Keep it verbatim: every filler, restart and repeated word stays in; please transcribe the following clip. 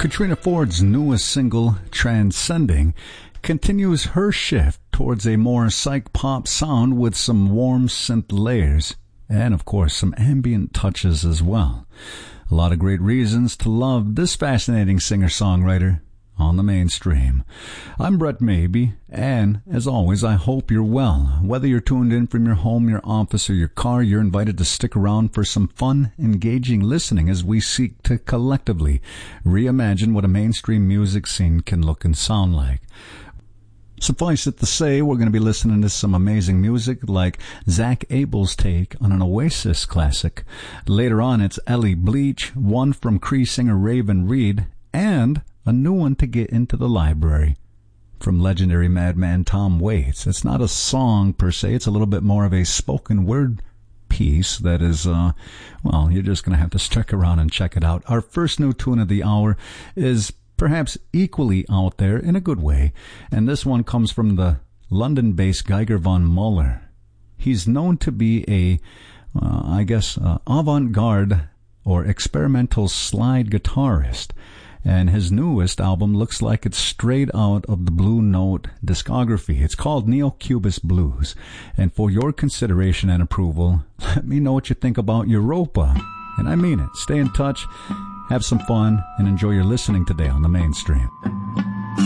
Katrina Ford's newest single, Transcending, continues her shift towards a more psych pop sound with some warm synth layers, and of course some ambient touches as well. A lot of great reasons to love this fascinating singer-songwriter on the mainstream. I'm Brett Maybe, and as always, I hope you're well. Whether you're tuned in from your home, your office, or your car, you're invited to stick around for some fun, engaging listening as we seek to collectively reimagine what a mainstream music scene can look and sound like. Suffice it to say, we're going to be listening to some amazing music like Zach Abel's take on an Oasis classic. Later on, it's Ellie Bleach, one from Cree singer Raven Reed, and a new one to get into the library from legendary madman Tom Waits. It's not a song per se, it's a little bit more of a spoken word piece that is, uh, well, you're just going to have to stick around and check it out. Our first new tune of the hour is perhaps equally out there in a good way, and this one comes from the London-based Geiger von Muller. He's known to be a, uh, I guess, uh, avant-garde or experimental slide guitarist, and his newest album looks like it's straight out of the Blue Note discography. It's called Neo-Cubist Blues, and for your consideration and approval, let me know what you think about Europa. And I mean it. Stay in touch, have some fun, and enjoy your listening today on the mainstream.